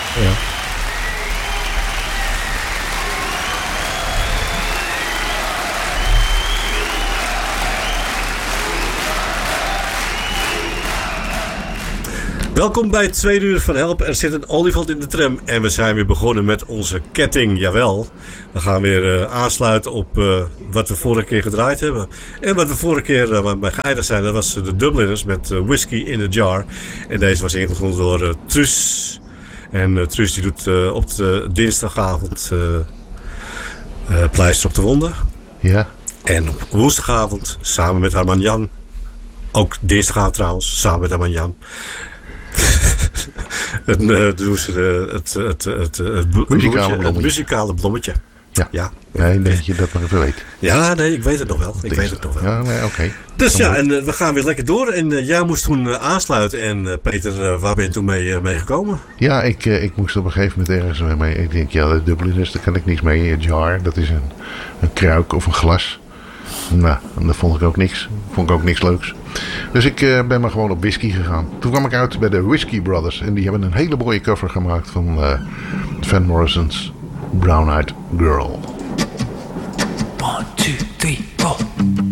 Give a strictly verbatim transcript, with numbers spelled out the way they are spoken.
Ja. Welkom bij het tweede uur van Help. Er zit een olifant in de tram en we zijn weer begonnen met onze ketting. Jawel, we gaan weer uh, aansluiten op uh, wat we vorige keer gedraaid hebben. En wat we vorige keer uh, bij geëindigd zijn, dat was uh, de Dubliners met uh, Whiskey in a Jar. En deze was ingevoerd door uh, Truus. En uh, Truus die doet uh, op de dinsdagavond uh, uh, pleister op de wonden. Ja. En op woensdagavond samen met Arman Jan. Ook dinsdagavond trouwens, samen met Arman Jan. het, uh, dus, uh, het, het, het, het, het, muzikale bloemetje, het muzikale bloemetje. Ja, ja. Nee, dat je dat nog even weet. Ja, nee, ik weet het nog wel. Ik weet het nog wel. Ja, nee, oké. Okay. Dus ja, en uh, we gaan weer lekker door. En uh, jij moest toen uh, aansluiten. En uh, Peter, uh, waar ben je toen mee, uh, mee gekomen? Ja, ik, uh, ik moest op een gegeven moment ergens mee. Ik denk, ja, de Dubliners, daar kan ik niks mee. Een jar, dat is een, een kruik of een glas. Nou, dat vond ik ook niks. Vond ik ook niks leuks. Dus ik uh, ben maar gewoon op whisky gegaan. Toen kwam ik uit bij de Whiskey Brothers. En die hebben een hele mooie cover gemaakt van uh, Van Morrison's Brown Eyed Girl. One, two, three, four.